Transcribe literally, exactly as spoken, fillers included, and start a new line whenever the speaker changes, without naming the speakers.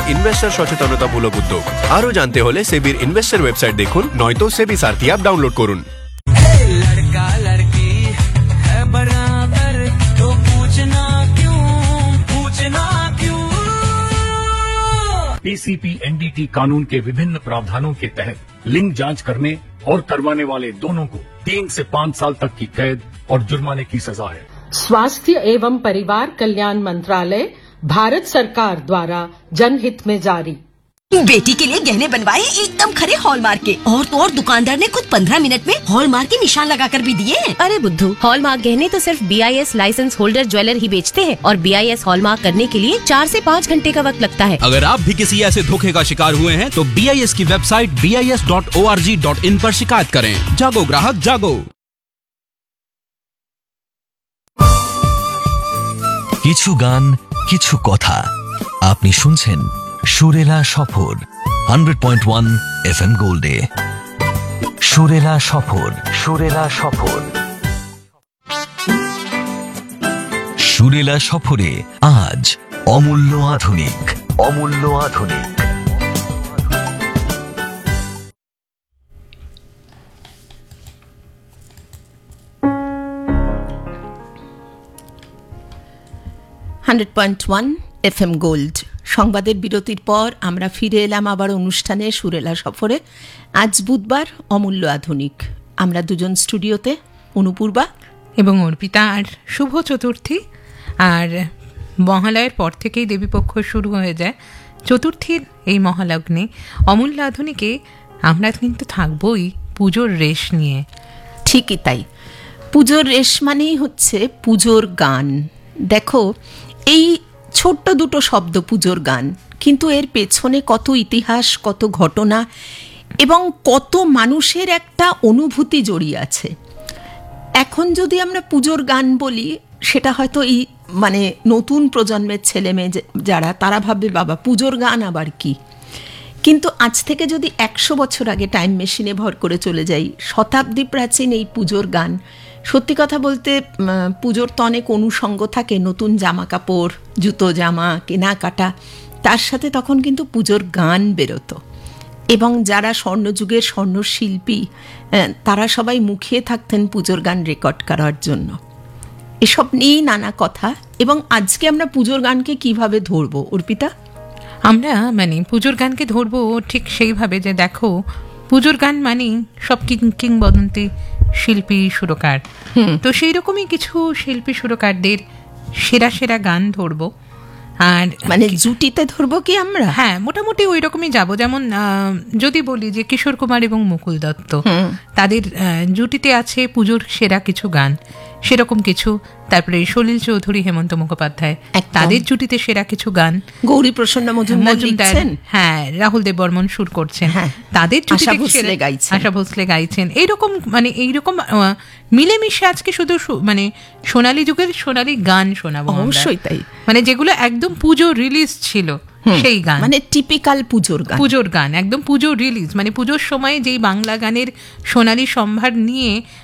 Investor সচেতনতামূলক উদ্যোগ। আরও জানতে হলে সেবির ইনভেস্টর ওয়েবসাইট দেখুন, নয়তো সেবি সারথি অ্যাপ ডাউনলোড করুন।
लड़का लड़की है बराबर तो पूछना क्यों पूछना क्यों।
पीसीपी एनडीटी कानून के विभिन्न प्रावधानों के तहत लिंग जांच करने और करवाने वाले दोनों को तीन से पाँच साल तक की कैद और जुर्माने की सजा है।
स्वास्थ्य एवं परिवार कल्याण मंत्रालय, भारत सरकार द्वारा जनहित में जारी।
बेटी के लिए गहने बनवाए एकदम खरे हॉलमार्क के, और तो और दुकानदार ने खुद पंद्रह मिनट में हॉलमार्क के निशान लगाकर भी दिए।
अरे बुद्धू, हॉलमार्क गहने तो सिर्फ बीआईएस लाइसेंस होल्डर ज्वेलर ही बेचते हैं, और बीआईएस हॉलमार्क करने के लिए चार से पाँच घंटे का वक्त लगता है।
अगर आप भी किसी ऐसे धोखे का शिकार हुए हैं तो बीआईएस की website B I S dot O R G dot in पर शिकायत करें। जागो ग्राहक जागो।
কিছু গান, কিছু কথা। আপনি শুনছেন সুরেলা সফর hundred point one F M গোল্ডে। সুরেলা সফর, সুরেলা সফর, সুরেলা সফরে আজ অমূল্য আধুনিক, অমূল্য আধুনিক।
Hundred point one F M gold. সংবাদের বিরতির পর আমরা ফিরে এলাম আবার অনুষ্ঠানে সুরেলা সফরে। আজ বুধবার, অমূল্য আধুনিক। আমরা দুজন স্টুডিওতে, অনুপূর্বা
এবং অর্পিতা। আর শুভ চতুর্থী, আর মহালয়ের পর থেকেই দেবীপক্ষ শুরু হয়ে যায়। চতুর্থীর এই মহালগ্নে অমূল্য আধুনিকে আমরা কিন্তু থাকবই পুজোর রেশ নিয়ে।
ঠিকই তাই, পুজোর রেশ মানেই হচ্ছে পুজোর গান। দেখো, এই ছোট্ট দুটো শব্দ পুজোর গান, কিন্তু এর পেছনে কত ইতিহাস, কত ঘটনা এবং কত মানুষের একটা অনুভূতি জড়িয়ে আছে। এখন যদি আমরা পুজোর গান বলি, সেটা হয়তো এই মানে নতুন প্রজন্মের ছেলে মেয়ে যারা, তারা ভাববে বাবা পুজোর গান আবার কি। কিন্তু আজ থেকে যদি একশো বছর আগে টাইম মেশিনে ভর করে চলে যাই, শতাব্দী প্রাচীন এই পুজোর গান, সত্যি কথা বলতে পুজোর তো অনেক অনুষঙ্গ থাকে, নতুন জামা কাপড়, জুতো জামা কেনাকাটা, তার সাথে তখন কিন্তু পুজোর গান বেরোতো। এবং যারা স্বর্ণযুগের স্বর্ণশিল্পী, তারা সবাই মুখিয়ে থাকতেন পুজোর গান রেকর্ড করার জন্য। এসব নিয়েই নানা কথা। এবং আজকে আমরা পুজোর গানকে কিভাবে ধরবো অর্পিতা?
আমরা মানে পুজোর গানকে ধরবো ঠিক সেইভাবে যে দেখো, পুজোর গান মানে সব কিংবদন্তি শিল্পী সুরকার, তো সেই রকমই কিছু শিল্পী সুরকারদের সেরা সেরা গান ধরবো। আর
মানে জুটিতে ধরবো কি আমরা?
হ্যাঁ, মোটামুটি ওই রকমই যাবো। যেমন যদি বলি যে কিশোর কুমার এবং মুকুল দত্ত, তাদের জুটিতে আছে পুজোর সেরা কিছু গান, সেরকম কিছু। তারপরে সলিল চৌধুরী, হেমন্ত মুখোপাধ্যায়, তাদের জুটিতে সেরা কিছু গান।
গৌরী প্রসন্ন মজুমদার,
হ্যাঁ, রাহুল দেব বর্মন সুর করছেন, তাদের জুটিতে আশা ভোসলে গাইছেন। এইরকম মানে এইরকম মিলেমিশে আজকে শুধু মানে সোনালী যুগের সোনালী গান শোনাবো।
অবশ্যই তাই,
মানে যেগুলো একদম পুজো রিলিজ ছিল সেই গান,
মানে টিপিক্যাল পুজোর গান।
পুজোর গান একদম পুজো রিলিজ, মানে পুজোর সময় যেই বাংলা গানের সোনালী সম্ভার নিয়ে